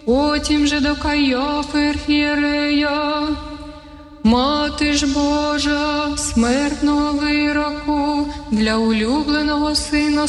потім же до Кайофи архієрея. Мати ж Божа смертного вироку для улюбленого сина